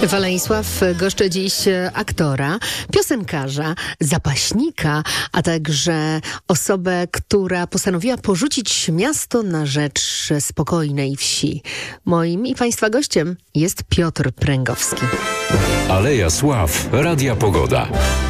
Waleńsław goszczy dziś aktora, piosenkarza, zapaśnika, a także osobę, która postanowiła porzucić miasto na rzecz spokojnej wsi. Moim i Państwa gościem jest Piotr Pręgowski. Aleja Sław, Radia Pogoda.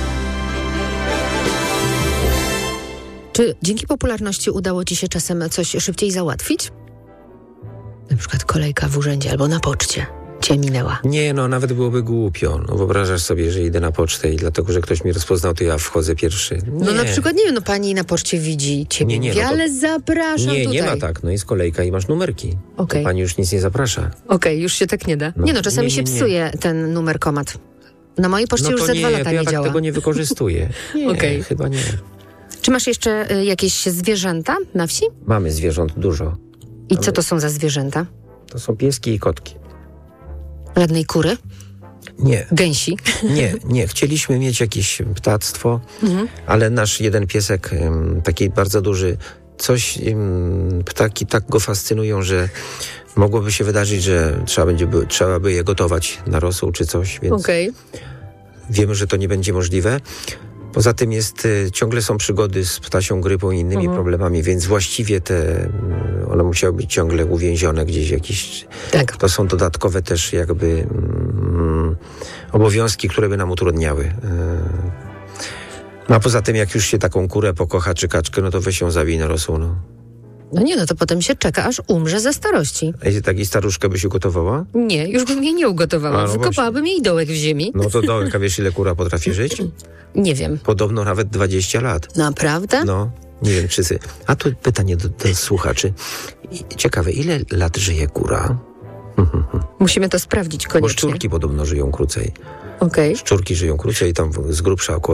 Czy dzięki popularności udało Ci się czasem coś szybciej załatwić? Na przykład kolejka w urzędzie albo na poczcie Cię minęła. Nie, nawet byłoby głupio. Wyobrażasz sobie, że idę na pocztę i dlatego, że ktoś mnie rozpoznał, to ja wchodzę pierwszy. Nie. Na przykład, nie wiem, pani na poczcie widzi Ciebie, nie, ale zapraszam tutaj. Nie ma tak, jest kolejka i masz numerki. Okay. To pani już nic nie zaprasza. Okej, już się tak nie da. Czasami się psuje ten numer-komat. Na mojej poczcie już za 2 lata nie ja działa. Tak tego nie wykorzystuję. Nie, chyba nie. Czy masz jeszcze jakieś zwierzęta na wsi? Mamy zwierząt dużo. I co to są za zwierzęta? To są pieski i kotki. Żadnej kury? Nie. Gęsi? Nie. Chcieliśmy mieć jakieś ptactwo, ale nasz jeden piesek, taki bardzo duży, ptaki tak go fascynują, że mogłoby się wydarzyć, że trzeba by je gotować na rosół czy coś, więc wiemy, że to nie będzie możliwe. Poza tym ciągle są przygody z ptasią grypą i innymi problemami, więc właściwie one musiały być ciągle uwięzione gdzieś jakieś... Tak. To są dodatkowe też jakby obowiązki, które by nam utrudniały. A poza tym, jak już się taką kurę pokocha czy kaczkę, to weź ją zabij na rosół. To potem się czeka, aż umrze ze starości. A takiej staruszkę byś ugotowała? Nie, już bym jej nie ugotowała. Wykopałabym jej dołek w ziemi. To dołek, a wiesz, ile kura potrafi żyć? Nie wiem. Podobno nawet 20 lat. Naprawdę? Nie wiem, czy... A tu pytanie do słuchaczy. Ciekawe, ile lat żyje kura? Musimy to sprawdzić koniecznie. Bo szczurki podobno żyją krócej. Okej. Szczurki żyją krócej, tam z grubsza około